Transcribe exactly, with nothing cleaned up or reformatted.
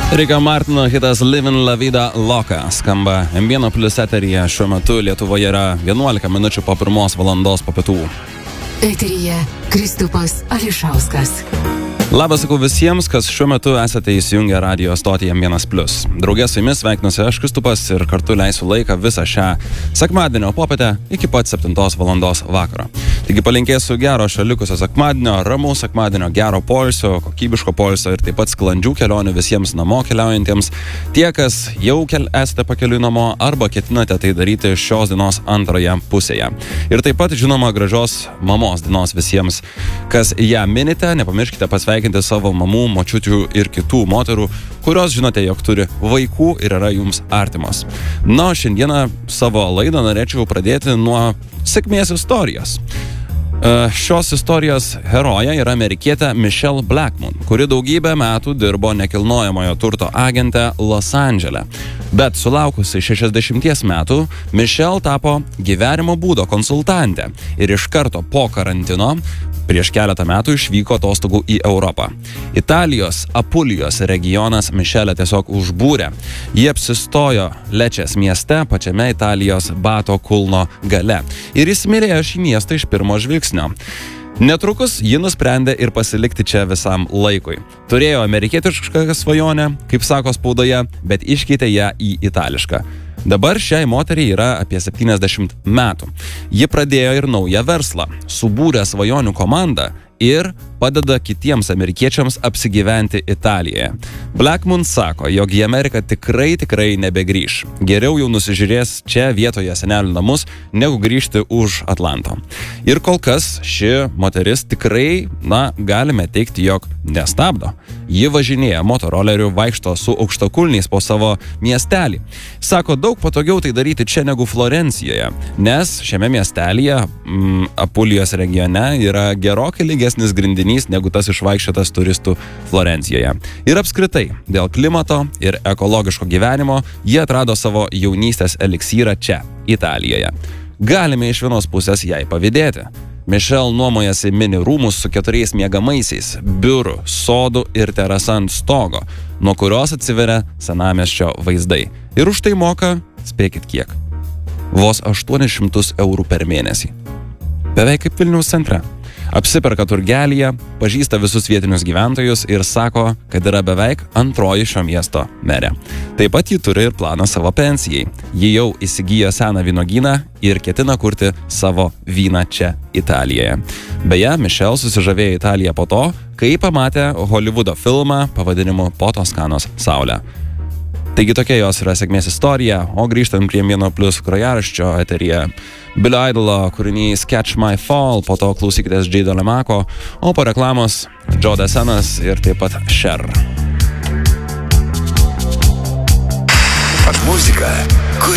Rico Martino hitas Livin' La Vida Loca skamba M vienas Plus eteryje. Šiuo metu Lietuvoje yra vienuolika minučių po pirmos valandos po pietų. Eteryje Kristupas Ališauskas. Labas sakau visiems, kas šiuo metu esate įsijungę radio stotį M vienas Plus. Drauge su jumis sveikinuosi aš Kristupas ir kartu leisiu laiką visą šią sekmadienio popietę iki pat septintos valandos vakaro. Taigi palinkėsiu gero šio likusio sekmadienio, ramaus sekmadienio, gero poilsio, kokybiško poilsio ir taip pat sklandžių kelionių visiems namo keliaujantiems. Tie, kas jau kel, esate pakeliui namo arba ketinate tai daryti šios dienos antroje pusėje. Ir taip pat, žinoma, gražios mamos dienos visiems, kas ją minite. Nepamirškite pasveikinti savo mamų, močiučių ir kitų moterų, kurios žinote, jog turi vaikų ir yra jums artimos. Na, šiandieną savo laidą norėčiau pradėti nuo sėkmės istorijos. Šios istorijos heroja yra amerikietė Michelle Blackmon, kuri daugybę metų dirbo nekilnojamojo turto agente Los Andžele. Bet sulaukusi šešiasdešimties metų, Michelle tapo gyvenimo būdo konsultantė ir iš karto po karantino prieš keletą metų išvyko atostogų į Europą. Italijos Apulijos regionas Michelle tiesiog užbūrė. Jie apsistojo Lečės mieste, pačiame Italijos Bato kulno gale. Ir įsimylėjo šį miestą iš pirmo žvilgsnio. Netrukus ji nusprendė ir pasilikti čia visam laikui. Turėjo amerikietišką svajonę, kaip sako spaudoje, bet iškeitė ją į itališką. Dabar šiai moteriai yra apie septyniasdešimt metų. Ji pradėjo ir naują verslą, subūrė svajonių komandą ir padeda kitiems amerikiečiams apsigyventi Italijoje. Blackmon sako, jog į Ameriką tikrai, tikrai nebegrįš. Geriau jau nusižiūrės čia vietoje senelių namus, negu grįžti už Atlanto. Ir kol kas ši moteris tikrai, na, galime teikti, jog nestabdo. Ji važinėja motoroleriu, vaikšto su aukštakulniais po savo miestelį. Sako, daug patogiau tai daryti čia negu Florencijoje, nes šiame miestelyje, mm, Apulijos regione, yra gerokai lygesnis grindinys negu tas išvaikščiotas turistų Florencijoje. Ir apskritai, dėl klimato ir ekologiško gyvenimo, jie atrado savo jaunystės eliksyrą čia, Italijoje. Galime iš vienos pusės jai pavydėti. Michelle nuomojasi mini rūmus su keturiais miegamaisiais, biurų, sodų ir terasa ant stogo, nuo kurios atsiveria senamiesčio vaizdai. Ir už tai moka, spėkit kiek, vos aštuonis šimtus eurų per mėnesį. Beveik kaip Vilniaus centre. Apsiperka turgelyje, pažįsta visus vietinius gyventojus ir sako, kad yra beveik antroji šio miesto merė. Taip pat ji turi ir planą savo pensijai. Ji jau įsigijo seną vynogyną ir ketina kurti savo vyną čia Italijoje. Beje, Michelle susižavėjo Italiją po to, kai pamatė Hollywoodo filmą pavadinimu Po Toskanos saulę. Taigi tokia jos yra sėkmės istorija, o grįžtant prie M vienas Plus grojaraščio eteryje Billy Idolo kūrinys Catch My Fall, po to klausykitės Jay Delamako, o po reklamos Joe Dassanas ir taip pat Cher. Muzika, kuri